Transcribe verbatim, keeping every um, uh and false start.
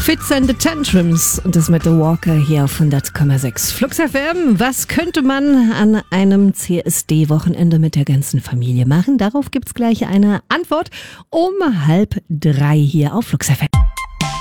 Fits and the Tantrums und das mit The Walker hier auf hundert Komma sechs. Flux F M, was könnte man an einem C S D-Wochenende mit der ganzen Familie machen? Darauf gibt's gleich eine Antwort um halb drei hier auf Flux F M.